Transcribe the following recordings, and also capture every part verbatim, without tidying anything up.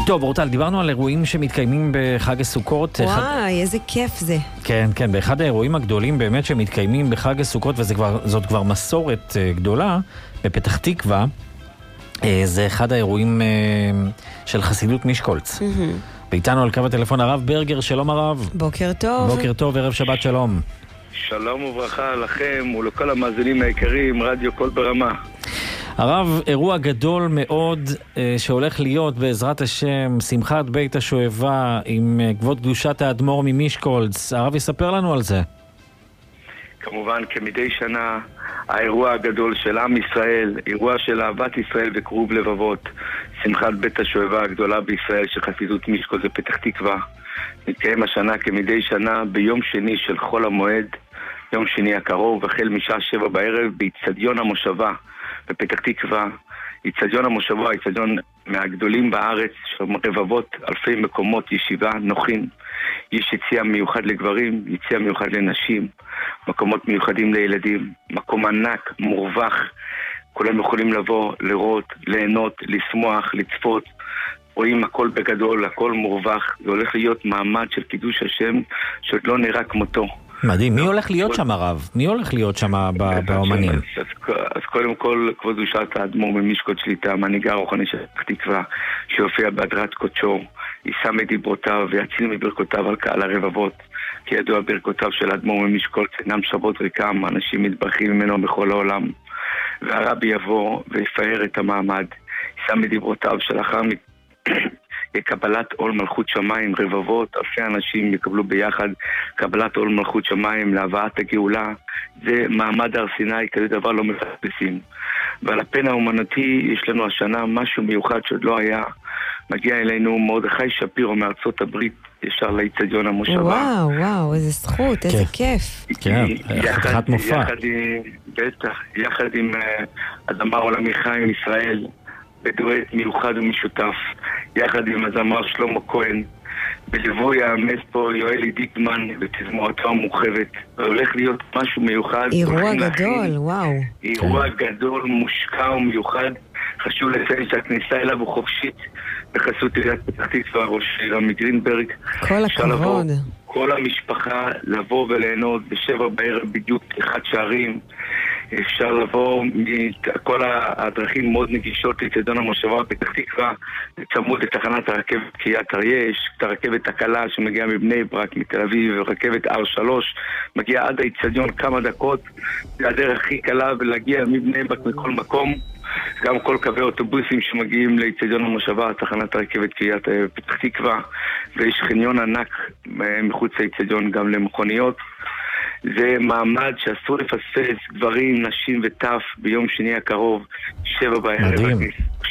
טוב, אורטל, דיברנו על אירועים שמתקיימים בחג הסוכות. וואי, אחד... איזה כיף זה. כן, כן, באחד האירועים הגדולים באמת שמתקיימים בחג הסוכות, וזאת כבר מסורת גדולה, בפתח תקווה, זה אחד האירועים של חסידות מישקולץ. ואיתנו על קו הטלפון הרב ברגר, שלום הרב. בוקר טוב. בוקר טוב, ערב שבת שלום. שלום וברכה לכם ולכל המאזינים היקרים, רדיו קול ברמה. הרב, אירוע גדול מאוד אה, שהולך להיות בעזרת השם, שמחת בית השואבה עם אה, כבוד קדושת האדמו"ר ממישקולץ. הרב יספר לנו על זה. כמובן, כמדי שנה, האירוע הגדול של עם ישראל, אירוע של אהבת ישראל וקרוב לבבות, שמחת בית השואבה הגדולה בישראל של חסידות מישקולץ בפתח תקווה, מתקיים השנה כמדי שנה ביום שני של חול המועד, יום שני הקרוב, החל משעה שבע בערב, באצטדיון המושבה בפתח תקווה. אצטדיון המושבה, אצטדיון מהגדולים בארץ, של רבבות אלפי מקומות ישיבה נוחים. יש יציאה מיוחד לגברים, יציאה מיוחד לנשים, מקומות מיוחדים לילדים, מקום ענק, מורווח, כולם יכולים לבוא, לראות, ליהנות, לשמוח, לצפות. רואים הכל בגדול, הכל מורווח. זה הולך להיות מעמד של קידוש השם שעוד לא נראה כמותו. מדהים. מי הולך להיות שם הרב? מי הולך להיות שם באומנים? אז קודם כל, כבוד קדושת האדמו"ר ממישקולץ שליטה, המנהיגה הרוחני של פתח תקווה, שיופיע בהדרת קודשו, יישא מדיברותיו ויציל מברכותיו על קהל הרבבות. כי ידוע ברכותיו של האדמו"ר ממישקולץ אינם שוות ריקם, אנשים מתברכים ממנו בכל העולם. והרבי יבוא ויפאר את המעמד, יישא מדיברותיו שלאחר קבלת עול מלכות שמיים, רבבות, אלפי אנשים יקבלו ביחד קבלת עול מלכות שמיים להבאת הגאולה. זה מעמד הר סיני, כזה דבר לא מפספסים. ועל הפן האומנותי יש לנו השנה משהו מיוחד שעוד לא היה. מגיע אלינו מרדכי שפירו מארצות הברית, ישר לאצטדיון המושבה. וואו, וואו, איזה זכות, איזה כיף. כן, חתיכת מופע. בטח, יחד עם הזמר עולמי חיים ישראל, בדואט מיוחד ומשותף, יחד עם הזמר שלמה כהן, בליווי האמס פה יואלי דיקמן ותזמורתו המורחבת. הולך להיות משהו מיוחד. אירוע גדול, וואו. אירוע גדול, מושקע ומיוחד. חשוב לציין שהכניסה אליו הוא חופשית בחסות עיריית פתח תקווה, ראש רמי גרינברג. כל הכבוד. כל המשפחה לבוא וליהנות בשבע בערב בדיוק פתיחת שערים. אפשר לבוא, כל הדרכים מאוד נגישות לאצטדיון המושבה בפתח תקווה, צמוד לתחנת הרכבת קריית אריה, יש את הרכבת הקלה שמגיעה מבני ברק, מתל אביב, ורכבת אר שלוש מגיעה עד האצטדיון כמה דקות. זה הדרך הכי קלה ולהגיע מבני ברק מכל מקום. גם כל קווי אוטובוסים שמגיעים לאצטדיון המושבה, תחנת הרכבת קריית פתח תקווה, ויש חניון ענק מחוץ לאצטדיון גם למכוניות. זה מעמד שאסור לפספס, גברים, נשים וטף, ביום שני הקרוב, שבע בערב. מדהים.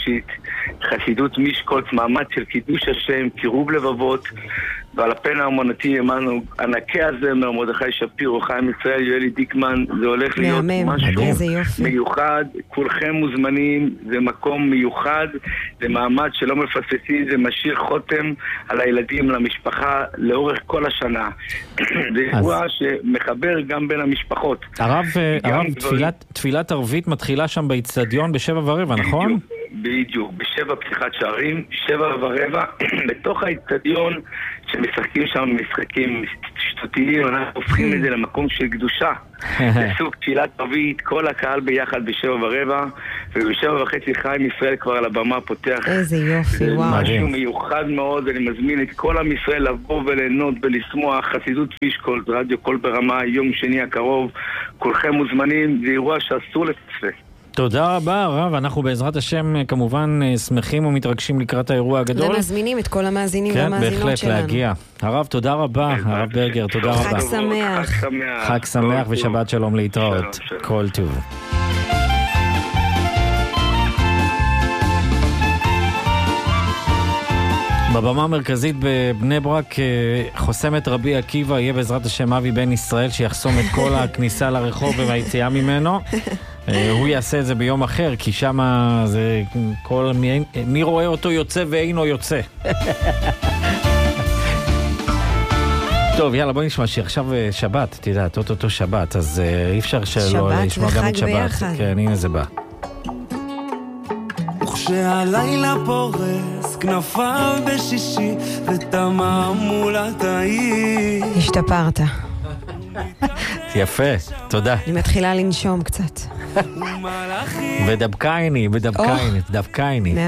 חסידות מישקולץ, מעמד של קידוש השם, קירוב לבבות, ועל הפן האומנותי אמרנו, ענקי הזמר, מרדכי שפירו, חיים ישראל, יואלי דיקמן, זה הולך להיות משהו מיוחד, כולכם מוזמנים, זה מקום מיוחד, זה מעמד שלא מפספסים, זה משאיר חותם על הילדים, למשפחה, לאורך כל השנה. זה אירוע שמחבר גם בין המשפחות. הרב, הרב, תפילת, תפילת ערבית מתחילה שם באצטדיון בשבע ורבע, נכון? בדיוק, בשבע פתיחת שערים, שבע ורבע, בתוך האצטדיון שמשחקים שם משחקים שטותיים, אנחנו הופכים את זה למקום של קדושה. זה סוג תפילת ערבית, כל הקהל ביחד בשבע ורבע, ובשבע וחצי חיים ישראל כבר על הבמה פותח. איזה יופי, וואו. זה משהו מיוחד מאוד, ואני מזמין את כל עם ישראל לבוא וליהנות ולשמוח. חסידות מישקולץ, רדיו קול ברמה, יום שני הקרוב, כולכם מוזמנים, זה אירוע שאסור לפספס. תודה רבה הרב, אנחנו בעזרת השם כמובן שמחים ומתרגשים לקראת האירוע הגדול. ומזמינים את כל המאזינים והמאזינות שלנו. כן, בהחלט להגיע. הרב, תודה רבה, הרב ברגר, תודה רבה. חג שמח. חג שמח ושבת שלום להתראות. כל טוב. בבמה המרכזית בבני ברק חוסמת רבי עקיבא, יהיה בעזרת השם אבי בן ישראל שיחסום את כל הכניסה לרחוב והיציאה ממנו. הוא יעשה את זה ביום אחר, כי שם זה כל מי, מי רואה אותו יוצא ואינו יוצא. טוב, יאללה, בואי נשמע שעכשיו שבת, תדעת, אותו שבת, אז אי אפשר שלא לשמוע גם את שבת. שבת וחג ביחד. כן, הנה זה בא. שהלילה פורס כנפיו בשישי ותמה מול התאי. השתפרת. יפה, תודה. אני מתחילה לנשום קצת. בדבקייני, בדבקייני, דבקייני.